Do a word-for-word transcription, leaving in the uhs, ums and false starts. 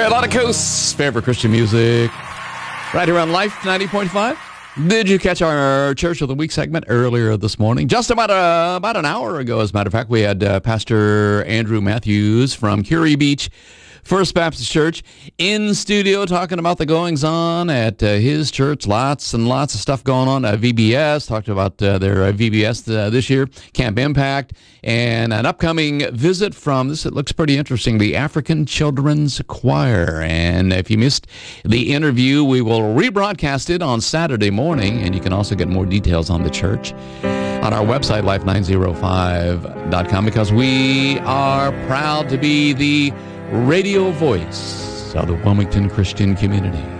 Carolina Coast's favorite Christian music. Right here on Life ninety point five. Did you catch our Church of the Week segment earlier this morning? Just about a, about an hour ago, as a matter of fact, we had uh, Pastor Andrew Matthews from Curie Beach First Baptist Church in studio talking about the goings-on at uh, his church. Lots and lots of stuff going on at V B S. Talked about uh, their uh, V B S uh, this year, Camp Impact, and an upcoming visit from, this it looks pretty interesting, the African Children's Choir. And if you missed the interview, we will rebroadcast it on Saturday morning, and you can also get more details on the church on our website, life nine oh five dot com, because we are proud to be the radio voice of the Wilmington Christian community.